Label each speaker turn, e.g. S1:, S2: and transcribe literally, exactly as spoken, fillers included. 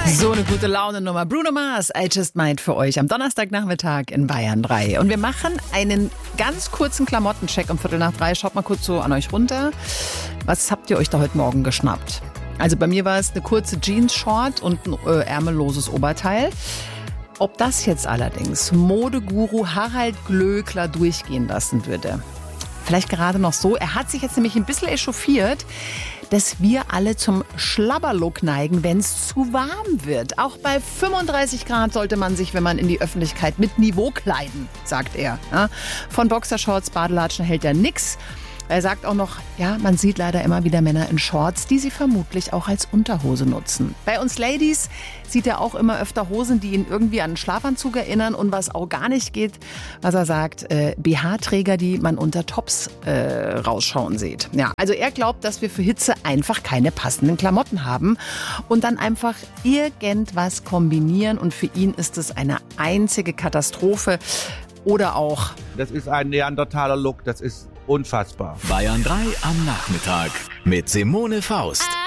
S1: So eine gute Laune-Nummer. Bruno Mars, I Just Might für euch am Donnerstagnachmittag in Bayern drei. Und wir machen einen ganz kurzen Klamottencheck um Viertel nach drei. Schaut mal kurz so an euch runter. Was habt ihr euch da heute Morgen geschnappt? Also bei mir war es eine kurze Jeans-Short und ein äh, ärmelloses Oberteil. Ob das jetzt allerdings Modeguru Harald Glöckler durchgehen lassen würde? Vielleicht gerade noch so. Er hat sich jetzt nämlich ein bisschen echauffiert, dass wir alle zum Schlabberlook neigen, wenn es zu warm wird. Auch bei fünfunddreißig Grad sollte man sich, wenn man in die Öffentlichkeit, mit Niveau kleiden, sagt er. Ja, von Boxershorts, Badelatschen hält er nix. Er sagt auch noch, ja, man sieht leider immer wieder Männer in Shorts, die sie vermutlich auch als Unterhose nutzen. Bei uns Ladies sieht er auch immer öfter Hosen, die ihn irgendwie an einen Schlafanzug erinnern. Und was auch gar nicht geht, was er sagt, äh, B H-Träger, die man unter Tops äh, rausschauen sieht. Ja, also er glaubt, dass wir für Hitze einfach keine passenden Klamotten haben und dann einfach irgendwas kombinieren. Und für ihn ist es eine einzige Katastrophe. Oder auch...
S2: Das ist ein Neandertaler Look, das ist unfassbar.
S3: Bayern drei am Nachmittag mit Simone Faust.